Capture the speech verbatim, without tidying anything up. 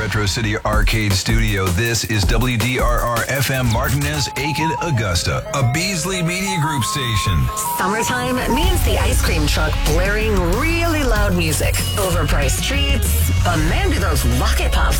Retro City Arcade Studio. This is W D R R F M Martinez, Aiken, Augusta, a Beasley Media Group station. Summertime means the ice cream truck blaring really loud music, overpriced treats, but man do those rocket pops